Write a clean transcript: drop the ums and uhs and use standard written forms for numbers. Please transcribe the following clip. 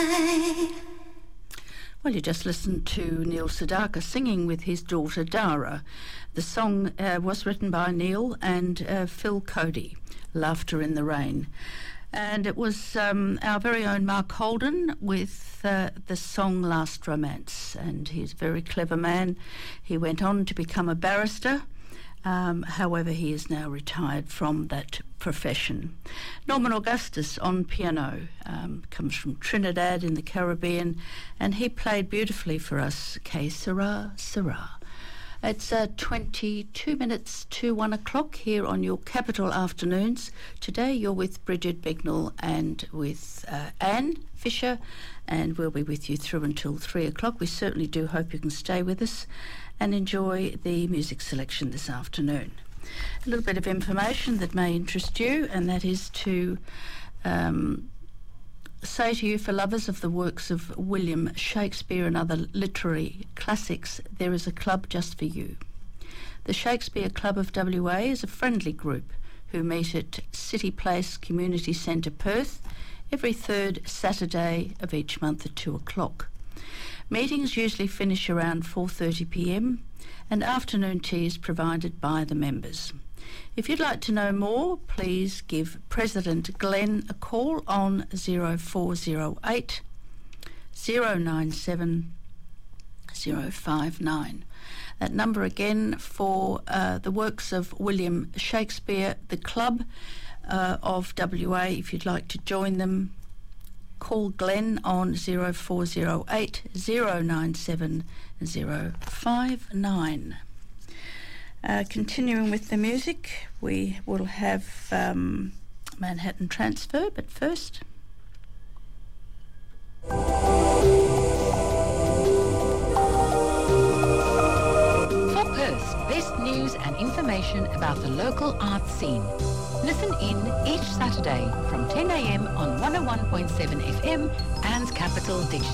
Well, you just listened to Neil Sedaka singing with his daughter Dara. The song was written by Neil and Phil Cody, Laughter in the Rain. And it was our very own Mark Holden with the song Last Romance. And he's a very clever man. He went on to become a barrister. However, he is now retired from that profession. Norman Augustus on piano, comes from Trinidad in the Caribbean, and he played beautifully for us, Que Sera, Sera. It's 22 minutes to 1 o'clock here on your Capital Afternoons. Today you're with Bridget Bignell and with Anne Fisher, and we'll be with you through until 3 o'clock. We certainly do hope you can stay with us and enjoy the music selection this afternoon. A little bit of information that may interest you, and that is to say to you, for lovers of the works of William Shakespeare and other literary classics, there is a club just for you. The Shakespeare Club of WA is a friendly group who meet at City Place Community Centre, Perth, every third Saturday of each month at 2 o'clock. Meetings usually finish around 4:30 p.m, and afternoon tea is provided by the members. If you'd like to know more, please give President Glenn a call on 0408 097 059. That number again for the works of William Shakespeare, the Club of WA. If you'd like to join them, call Glenn on 0408 097 059. Continuing with the music, we will have Manhattan Transfer, but first... For Perth's best news and information about the local art scene, listen in each Saturday from 10 a.m. on 101.7 FM and Capital Digital.